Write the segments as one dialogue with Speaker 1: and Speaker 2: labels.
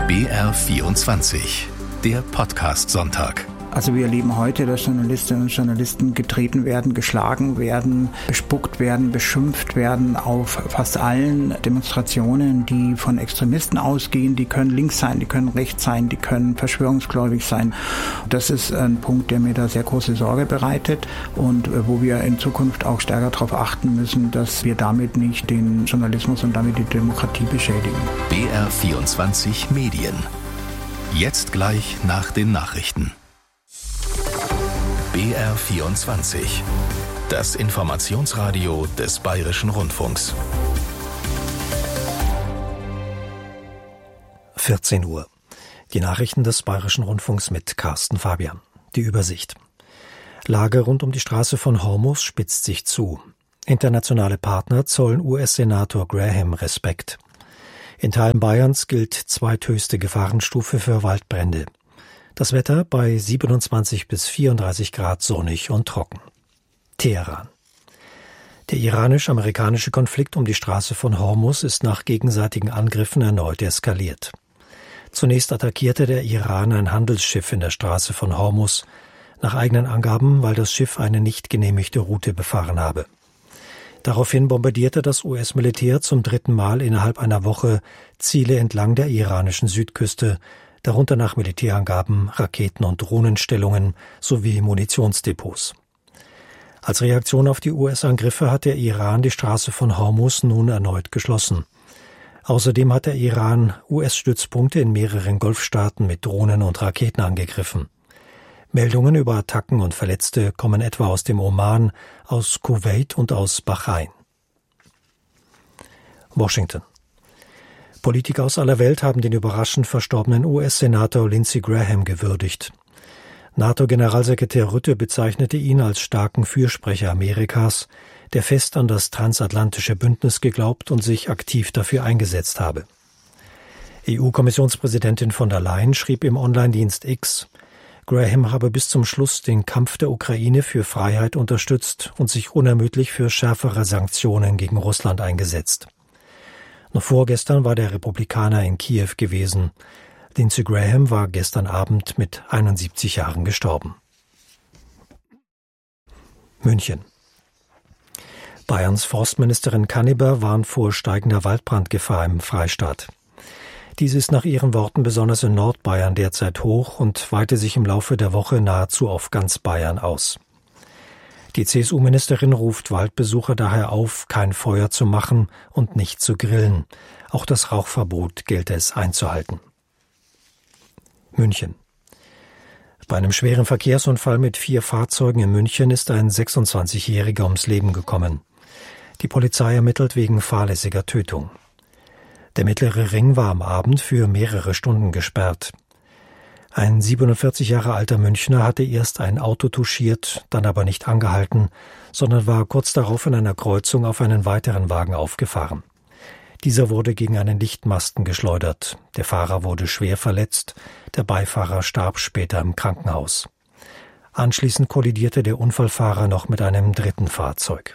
Speaker 1: BR24, der Podcast-Sonntag.
Speaker 2: Also wir erleben heute, dass Journalistinnen und Journalisten getreten werden, geschlagen werden, bespuckt werden, beschimpft werden auf fast allen Demonstrationen, die von Extremisten ausgehen. Die können links sein, die können rechts sein, die können verschwörungsgläubig sein. Das ist ein Punkt, der mir da sehr große Sorge bereitet und wo wir in Zukunft auch stärker darauf achten müssen, dass wir damit nicht den Journalismus und damit die Demokratie beschädigen.
Speaker 1: BR24 Medien. Jetzt gleich nach den Nachrichten. BR24, das Informationsradio des Bayerischen Rundfunks.
Speaker 3: 14 Uhr. Die Nachrichten des Bayerischen Rundfunks mit Carsten Fabian. Die Übersicht. Lage rund um die Straße von Hormuz spitzt sich zu. Internationale Partner zollen US-Senator Graham Respekt. In Teilen Bayerns gilt zweithöchste Gefahrenstufe für Waldbrände. Das Wetter bei 27 bis 34 Grad sonnig und trocken. Teheran. Der iranisch-amerikanische Konflikt um die Straße von Hormuz ist nach gegenseitigen Angriffen erneut eskaliert. Zunächst attackierte der Iran ein Handelsschiff in der Straße von Hormuz, nach eigenen Angaben, weil das Schiff eine nicht genehmigte Route befahren habe. Daraufhin bombardierte das US-Militär zum dritten Mal innerhalb einer Woche Ziele entlang der iranischen Südküste, darunter nach Militärangaben Raketen- und Drohnenstellungen sowie Munitionsdepots. Als Reaktion auf die US-Angriffe hat der Iran die Straße von Hormuz nun erneut geschlossen. Außerdem hat der Iran US-Stützpunkte in mehreren Golfstaaten mit Drohnen und Raketen angegriffen. Meldungen über Attacken und Verletzte kommen etwa aus dem Oman, aus Kuwait und aus Bahrain. Washington. Politiker aus aller Welt haben den überraschend verstorbenen US-Senator Lindsey Graham gewürdigt. NATO-Generalsekretär Rutte bezeichnete ihn als starken Fürsprecher Amerikas, der fest an das transatlantische Bündnis geglaubt und sich aktiv dafür eingesetzt habe. EU-Kommissionspräsidentin von der Leyen schrieb im Online-Dienst X, Graham habe bis zum Schluss den Kampf der Ukraine für Freiheit unterstützt und sich unermüdlich für schärfere Sanktionen gegen Russland eingesetzt. Noch vorgestern war der Republikaner in Kiew gewesen. Lindsey Graham war gestern Abend mit 71 Jahren gestorben. München. Bayerns Forstministerin Kanneber warnt vor steigender Waldbrandgefahr im Freistaat. Dies ist nach ihren Worten besonders in Nordbayern derzeit hoch und weite sich im Laufe der Woche nahezu auf ganz Bayern aus. Die CSU-Ministerin ruft Waldbesucher daher auf, kein Feuer zu machen und nicht zu grillen. Auch das Rauchverbot gelte es einzuhalten. München. Bei einem schweren Verkehrsunfall mit 4 Fahrzeugen in München ist ein 26-Jähriger ums Leben gekommen. Die Polizei ermittelt wegen fahrlässiger Tötung. Der mittlere Ring war am Abend für mehrere Stunden gesperrt. Ein 47 Jahre alter Münchner hatte erst ein Auto touchiert, dann aber nicht angehalten, sondern war kurz darauf in einer Kreuzung auf einen weiteren Wagen aufgefahren. Dieser wurde gegen einen Lichtmasten geschleudert. Der Fahrer wurde schwer verletzt, der Beifahrer starb später im Krankenhaus. Anschließend kollidierte der Unfallfahrer noch mit einem dritten Fahrzeug.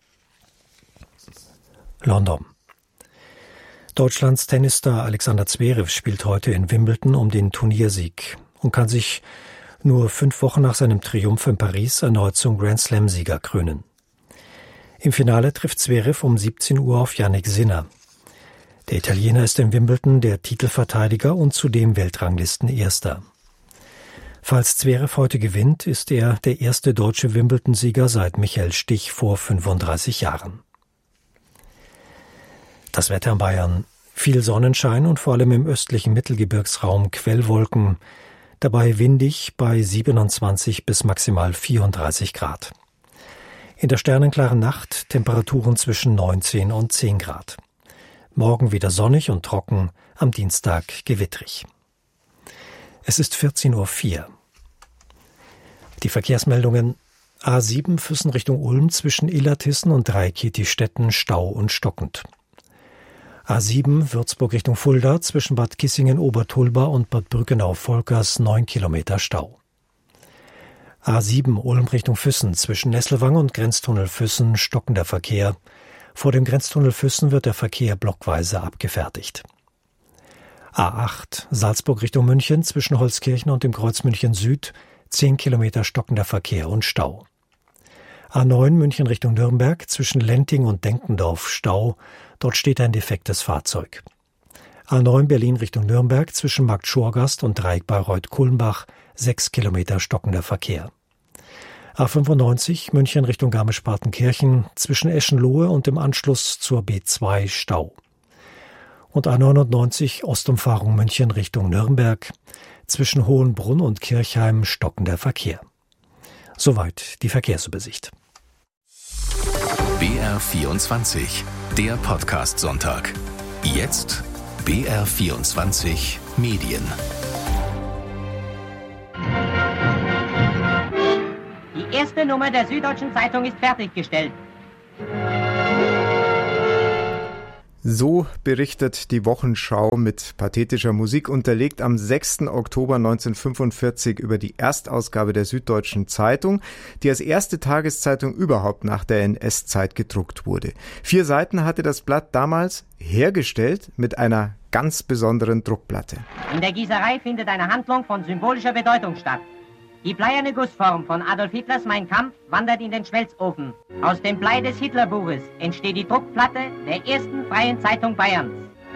Speaker 3: London. Deutschlands Tennisstar Alexander Zverev spielt heute in Wimbledon um den Turniersieg und kann sich nur 5 Wochen nach seinem Triumph in Paris erneut zum Grand-Slam-Sieger krönen. Im Finale trifft Zverev um 17 Uhr auf Jannik Sinner. Der Italiener ist in Wimbledon der Titelverteidiger und zudem Weltranglistenerster. Falls Zverev heute gewinnt, ist er der erste deutsche Wimbledon-Sieger seit Michael Stich vor 35 Jahren. Das Wetter in Bayern. Viel Sonnenschein und vor allem im östlichen Mittelgebirgsraum Quellwolken. Dabei windig bei 27 bis maximal 34 Grad. In der sternenklaren Nacht Temperaturen zwischen 19 und 10 Grad. Morgen wieder sonnig und trocken, am Dienstag gewittrig. Es ist 14:04 Uhr. Die Verkehrsmeldungen: A7 Füssen Richtung Ulm zwischen Illertissen und Dreikieti-Stetten Stau und stockend. A7 Würzburg Richtung Fulda zwischen Bad Kissingen-Obertulba und Bad Brückenau-Volkers 9 Kilometer Stau. A7 Ulm Richtung Füssen zwischen Nesselwang und Grenztunnel Füssen stockender Verkehr. Vor dem Grenztunnel Füssen wird der Verkehr blockweise abgefertigt. A8 Salzburg Richtung München zwischen Holzkirchen und dem Kreuz München Süd 10 Kilometer stockender Verkehr und Stau. A9 München Richtung Nürnberg zwischen Lenting und Denkendorf Stau. Dort steht ein defektes Fahrzeug. A9 Berlin Richtung Nürnberg zwischen Markt Schorgast und Dreieck Bayreuth-Kulmbach 6 Kilometer stockender Verkehr. A95 München Richtung Garmisch-Partenkirchen zwischen Eschenlohe und dem Anschluss zur B2 Stau. Und A99 Ostumfahrung München Richtung Nürnberg zwischen Hohenbrunn und Kirchheim stockender Verkehr. Soweit die Verkehrsübersicht.
Speaker 1: BR24, der Podcast-Sonntag. Jetzt BR24 Medien.
Speaker 4: Die erste Nummer der Süddeutschen Zeitung ist fertiggestellt.
Speaker 5: So berichtet die Wochenschau mit pathetischer Musik unterlegt am 6. Oktober 1945 über die Erstausgabe der Süddeutschen Zeitung, die als erste Tageszeitung überhaupt nach der NS-Zeit gedruckt wurde. 4 Seiten hatte das Blatt damals hergestellt mit einer ganz besonderen Druckplatte.
Speaker 4: In der Gießerei findet eine Handlung von symbolischer Bedeutung statt. Die bleierne Gussform von Adolf Hitlers Mein Kampf wandert in den Schmelzofen. Aus dem Blei des Hitlerbuches entsteht die Druckplatte der ersten freien Zeitung Bayerns.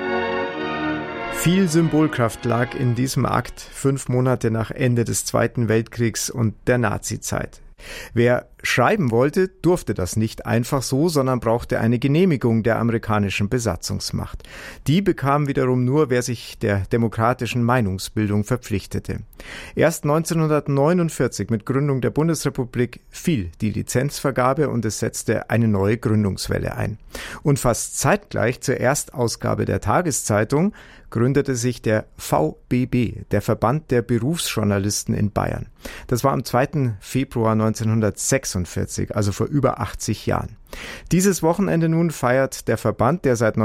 Speaker 5: Viel Symbolkraft lag in diesem Akt 5 Monate nach Ende des Zweiten Weltkriegs und der Nazizeit. Wer schreiben wollte, durfte das nicht einfach so, sondern brauchte eine Genehmigung der amerikanischen Besatzungsmacht. Die bekam wiederum nur, wer sich der demokratischen Meinungsbildung verpflichtete. Erst 1949 mit Gründung der Bundesrepublik fiel die Lizenzvergabe und es setzte eine neue Gründungswelle ein. Und fast zeitgleich zur Erstausgabe der Tageszeitung gründete sich der VBB, der Verband der Berufsjournalisten in Bayern. Das war am 2. Februar 1946, also vor über 80 Jahren. Dieses Wochenende nun feiert der Verband, der seit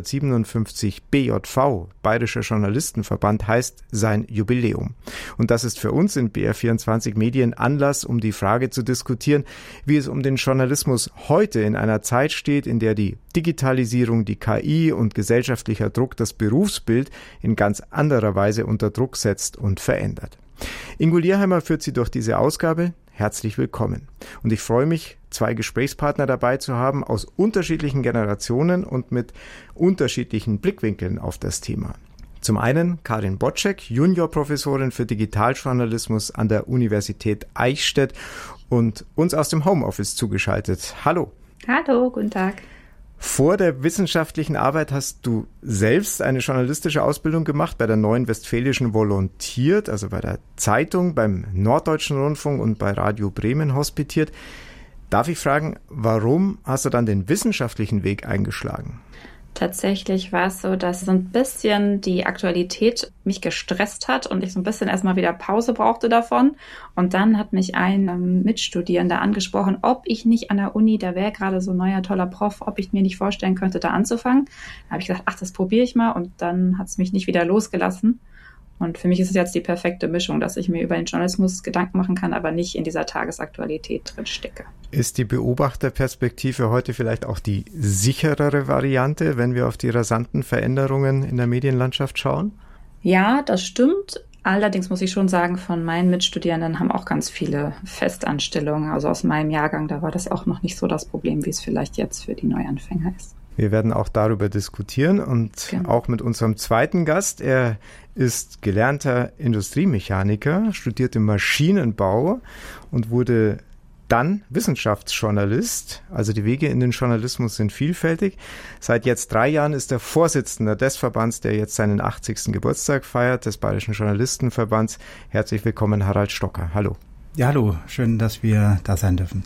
Speaker 5: 1957 BJV, Bayerischer Journalistenverband heißt, sein Jubiläum. Und das ist für uns in BR24 Medien Anlass, um die Frage zu diskutieren, wie es um den Journalismus heute in einer Zeit steht, in der die Digitalisierung, die KI und gesellschaftlicher Druck das Berufsbild in ganz anderer Weise unter Druck setzt und verändert. Ingo Lierheimer führt Sie durch diese Ausgabe. Herzlich willkommen. Und ich freue mich, 2 Gesprächspartner dabei zu haben aus unterschiedlichen Generationen und mit unterschiedlichen Blickwinkeln auf das Thema. Zum einen Karin Boczek, Juniorprofessorin für Digitaljournalismus an der Universität Eichstätt und uns aus dem Homeoffice zugeschaltet. Hallo.
Speaker 6: Hallo, guten Tag.
Speaker 5: Vor der wissenschaftlichen Arbeit hast du selbst eine journalistische Ausbildung gemacht, bei der Neuen Westfälischen volontiert, also bei der Zeitung, beim Norddeutschen Rundfunk und bei Radio Bremen hospitiert. Darf ich fragen, warum hast du dann den wissenschaftlichen Weg eingeschlagen?
Speaker 6: Tatsächlich war es so, dass so ein bisschen die Aktualität mich gestresst hat und ich so ein bisschen erstmal wieder Pause brauchte davon. Und dann hat mich ein Mitstudierender angesprochen, ob ich nicht an der Uni, da wäre gerade so ein neuer toller Prof, ob ich mir nicht vorstellen könnte, da anzufangen. Da habe ich gesagt, das probiere ich mal und dann hat es mich nicht wieder losgelassen. Und für mich ist es jetzt die perfekte Mischung, dass ich mir über den Journalismus Gedanken machen kann, aber nicht in dieser Tagesaktualität drin stecke.
Speaker 5: Ist die Beobachterperspektive heute vielleicht auch die sicherere Variante, wenn wir auf die rasanten Veränderungen in der Medienlandschaft schauen?
Speaker 6: Ja, das stimmt. Allerdings muss ich schon sagen, von meinen Mitstudierenden haben auch ganz viele Festanstellungen. Also aus meinem Jahrgang, da war das auch noch nicht so das Problem, wie es vielleicht jetzt für die Neuanfänger ist.
Speaker 5: Wir werden auch darüber diskutieren und auch mit unserem zweiten Gast. Er ist gelernter Industriemechaniker, studierte Maschinenbau und wurde dann Wissenschaftsjournalist. Also die Wege in den Journalismus sind vielfältig. Seit jetzt 3 Jahren ist er Vorsitzender des Verbands, der jetzt seinen 80. Geburtstag feiert, des Bayerischen Journalistenverbands. Herzlich willkommen, Harald Stocker. Hallo.
Speaker 2: Ja, hallo. Schön, dass wir da sein dürfen.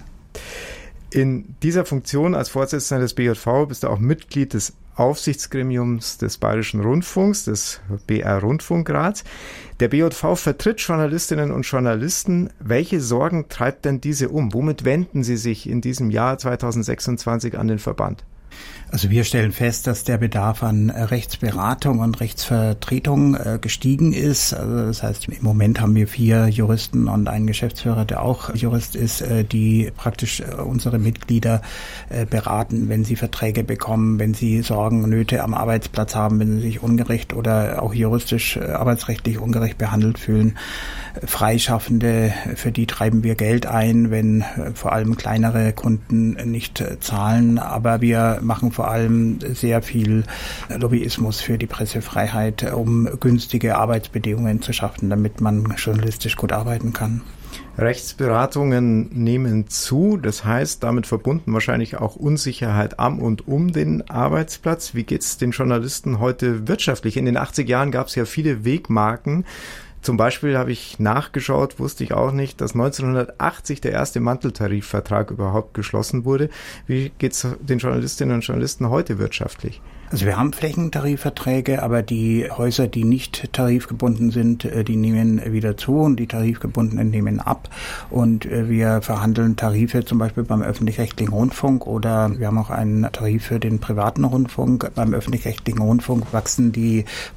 Speaker 5: In dieser Funktion als Vorsitzender des BJV bist du auch Mitglied des Aufsichtsgremiums des Bayerischen Rundfunks, des BR-Rundfunkrats. Der BJV vertritt Journalistinnen und Journalisten. Welche Sorgen treibt denn diese um? Womit wenden sie sich in diesem Jahr 2026 an den Verband?
Speaker 2: Also wir stellen fest, dass der Bedarf an Rechtsberatung und Rechtsvertretung gestiegen ist. Also das heißt, im Moment haben wir 4 Juristen und einen Geschäftsführer, der auch Jurist ist, die praktisch unsere Mitglieder beraten, wenn sie Verträge bekommen, wenn sie Sorgen, Nöte am Arbeitsplatz haben, wenn sie sich ungerecht oder auch juristisch, arbeitsrechtlich ungerecht behandelt fühlen. Freischaffende, für die treiben wir Geld ein, wenn vor allem kleinere Kunden nicht zahlen. Aber wir machen vor allem sehr viel Lobbyismus für die Pressefreiheit, um günstige Arbeitsbedingungen zu schaffen, damit man journalistisch gut arbeiten kann.
Speaker 5: Rechtsberatungen nehmen zu, das heißt, damit verbunden wahrscheinlich auch Unsicherheit am und um den Arbeitsplatz. Wie geht es den Journalisten heute wirtschaftlich? In den 80er Jahren gab es ja viele Wegmarken. Zum Beispiel habe ich nachgeschaut, wusste ich auch nicht, dass 1980 der erste Manteltarifvertrag überhaupt geschlossen wurde. Wie geht es den Journalistinnen und Journalisten heute wirtschaftlich?
Speaker 2: Also wir haben Flächentarifverträge, aber die Häuser, die nicht tarifgebunden sind, die nehmen wieder zu und die tarifgebundenen nehmen ab. Und wir verhandeln Tarife zum Beispiel beim öffentlich-rechtlichen Rundfunk oder wir haben auch einen Tarif für den privaten Rundfunk. Beim öffentlich-rechtlichen Rundfunk wachsen die